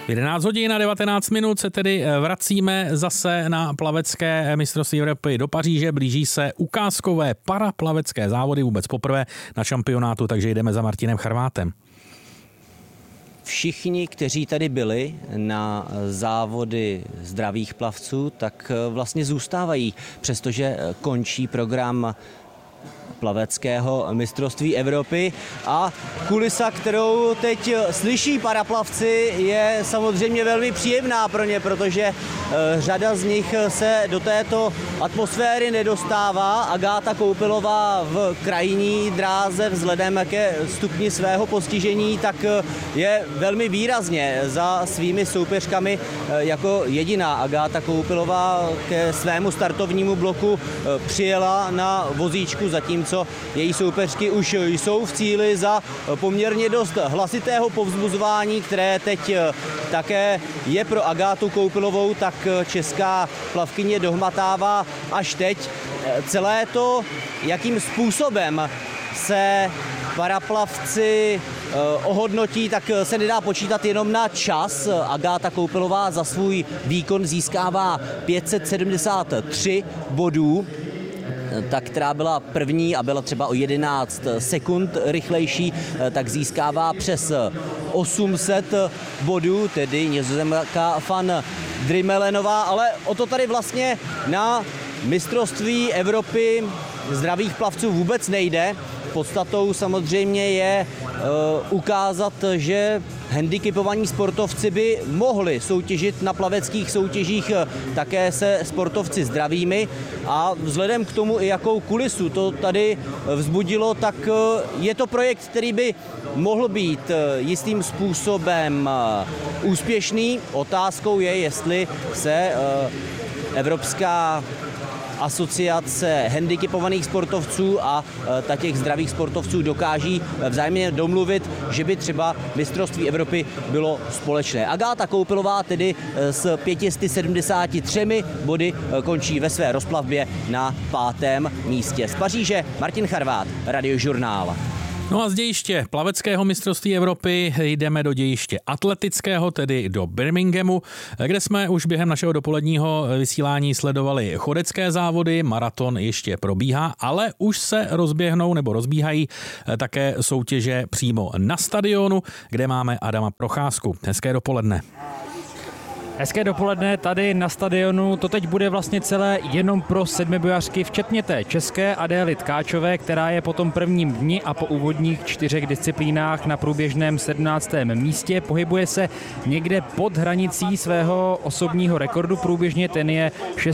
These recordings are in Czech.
11 hodin a 19 minut se tedy vracíme zase na plavecké mistrovství Evropy do Paříže. Blíží se ukázkové paraplavecké závody vůbec poprvé na šampionátu, takže jdeme za Martinem Charvátem. Všichni, kteří tady byli na závody zdravých plavců, tak vlastně zůstávají, přestože končí program plaveckého mistrovství Evropy a kulisa, kterou teď slyší paraplavci, je samozřejmě velmi příjemná pro ně, protože řada z nich se do této atmosféry nedostává. Agáta Koupilová v krajní dráze vzhledem ke stupni svého postižení tak je velmi výrazně za svými soupeřkami jako jediná. Agáta Koupilová ke svému startovnímu bloku přijela na vozíčku, zatímco její soupeřky už jsou v cíli za poměrně dost hlasitého povzbuzování, které teď také je pro Agátu Koupilovou, tak česká plavkyně dohmatává až teď. Celé to, jakým způsobem se paraplavci ohodnotí, tak se nedá počítat jenom na čas. Agáta Koupilová za svůj výkon získává 573 bodů. Ta, která byla první a byla třeba o 11 sekund rychlejší, tak získává přes 800 bodů, tedy Nizozemka van Drimmelenová, ale o to tady vlastně na mistrovství Evropy zdravých plavců vůbec nejde. Podstatou samozřejmě je ukázat, že handicapovaní sportovci by mohli soutěžit na plaveckých soutěžích také se sportovci zdravými a vzhledem k tomu, i jakou kulisu to tady vzbudilo, tak je to projekt, který by mohl být jistým způsobem úspěšný. Otázkou je, jestli se Evropská asociace handicapovaných sportovců a těch zdravých sportovců dokáží vzájemně domluvit, že by třeba mistrovství Evropy bylo společné. Agáta Koupilová tedy s 573 body končí ve své rozplavbě na 5. místě. Z Paříže Martin Charvát, Radiožurnál. No a z dějiště plaveckého mistrovství Evropy jdeme do dějiště atletického, tedy do Birminghamu, kde jsme už během našeho dopoledního vysílání sledovali chodecké závody, maraton ještě probíhá, ale už se rozběhnou nebo rozbíhají také soutěže přímo na stadionu, kde máme Adama Procházku. Hezké dopoledne. Hezké dopoledne tady na stadionu. To teď bude vlastně celé jenom pro sedmibojařky, včetně té české Adély Tkáčové, která je po tom prvním dni a po úvodních 4 disciplínách na průběžném 17. místě. Pohybuje se někde pod hranicí svého osobního rekordu průběžně, ten je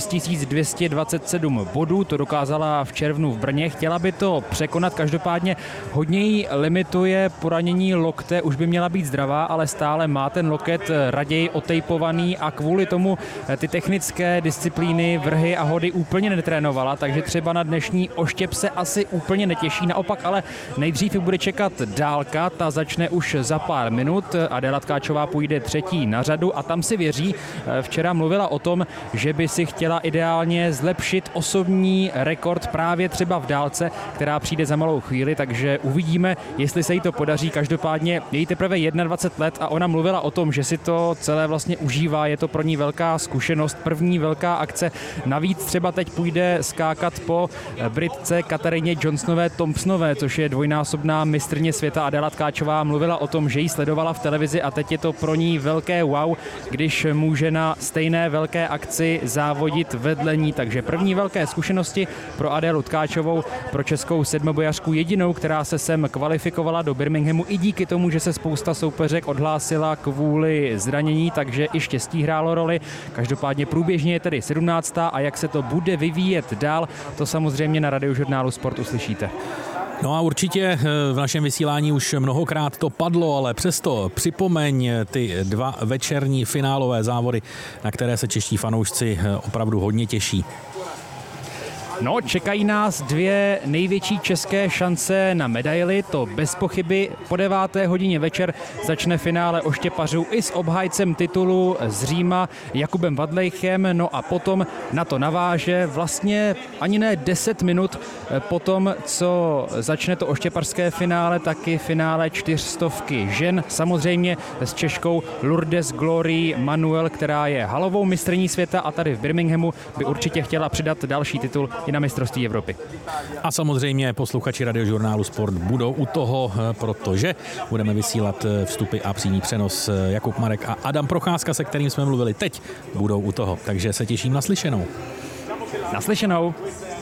6227 bodů, to dokázala v červnu v Brně. Chtěla by to překonat, každopádně hodně jí limituje poranění lokte, už by měla být zdravá, ale stále má ten loket raději otejpovaný a kvůli tomu ty technické disciplíny, vrhy a hody úplně netrénovala, takže třeba na dnešní oštěp se asi úplně netěší. Naopak ale nejdřív ji bude čekat dálka, ta začne už za pár minut. Adéla Tkáčová půjde 3. na řadu a tam si věří. Včera mluvila o tom, že by si chtěla ideálně zlepšit osobní rekord právě třeba v dálce, která přijde za malou chvíli, takže uvidíme, jestli se jí to podaří. Každopádně je jí teprve 21 let a ona mluvila o tom, že si to celé vlastně užívá. Je to pro ní velká zkušenost, první velká akce. Navíc třeba teď půjde skákat po Britce Katarině Johnsonové Thompsonové, což je dvojnásobná mistryně světa. Adéla Tkáčová mluvila o tom, že ji sledovala v televizi a teď je to pro ní velké wow, když může na stejné velké akci závodit vedle ní. Takže první velké zkušenosti pro Adélu Tkáčovou, pro českou sedmibojařku, jedinou, která se sem kvalifikovala do Birminghamu i díky tomu, že se spousta soupeřek odhlásila kvůli zranění, takže i štěstí hrálo roli. Každopádně průběžně je tedy 17. a jak se to bude vyvíjet dál, to samozřejmě na Radiožurnálu Sport uslyšíte. No a určitě v našem vysílání už mnohokrát to padlo, ale přesto připomeň ty 2 večerní finálové závody, na které se čeští fanoušci opravdu hodně těší. No, čekají nás 2 největší české šance na medaily, to bez pochyby. Po 9. hodině večer začne finále oštěpařů i s obhájcem titulu z Říma Jakubem Vadlejchem, no a potom na to naváže vlastně ani ne 10 minut potom, co začne to oštěpařské finále, taky finále 400 žen, samozřejmě s Češkou Lourdes Glory Manuel, která je halovou mistryní světa a tady v Birminghamu by určitě chtěla přidat další titul i na mistrovství Evropy. A samozřejmě posluchači Radiožurnálu Sport budou u toho, protože budeme vysílat vstupy a přímý přenos. Jakub Marek a Adam Procházka, se kterým jsme mluvili teď, budou u toho. Takže se těším na slyšenou. Naslyšenou.